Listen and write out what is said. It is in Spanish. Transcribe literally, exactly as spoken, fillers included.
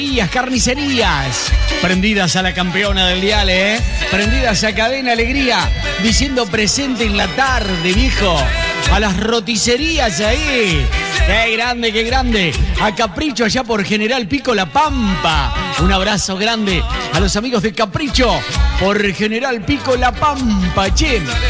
Carnicerías, prendidas a la campeona del dial, ¿eh? Prendidas a Cadena Alegría, diciendo presente en la tarde, viejo. A las roticerías ahí. ¡Qué grande, qué grande! A Capricho allá por General Pico La Pampa. Un abrazo grande a los amigos de Capricho por General Pico La Pampa, che.